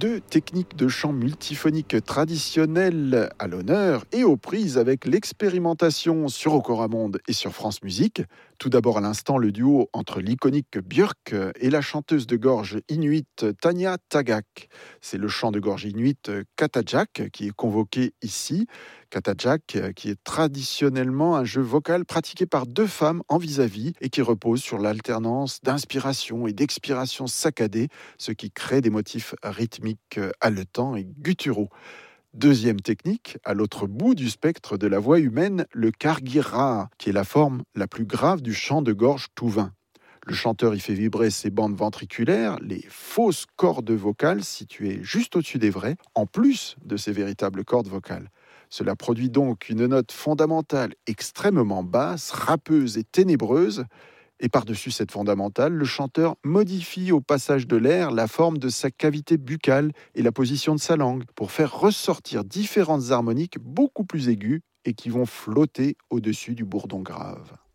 Deux techniques de chant multiphonique traditionnelles à l'honneur et aux prises avec l'expérimentation sur Okoramonde et sur France Musique. Tout d'abord à l'instant, le duo entre l'iconique Björk et la chanteuse de gorge inuite Tanya Tagaq. C'est le chant de gorge inuite Katajak qui est convoqué ici. Katajak qui est traditionnellement un jeu vocal pratiqué par deux femmes en vis-à-vis et qui repose sur l'alternance d'inspiration et d'expiration saccadée, ce qui crée des motifs rythmiques haletants et gutturaux. Deuxième technique, à l'autre bout du spectre de la voix humaine, le kargira, qui est la forme la plus grave du chant de gorge touvain. Le chanteur y fait vibrer ses bandes ventriculaires, les fausses cordes vocales situées juste au-dessus des vraies, en plus de ses véritables cordes vocales. Cela produit donc une note fondamentale extrêmement basse, râpeuse et ténébreuse. Et par-dessus cette fondamentale, le chanteur modifie au passage de l'air la forme de sa cavité buccale et la position de sa langue pour faire ressortir différentes harmoniques beaucoup plus aiguës et qui vont flotter au-dessus du bourdon grave.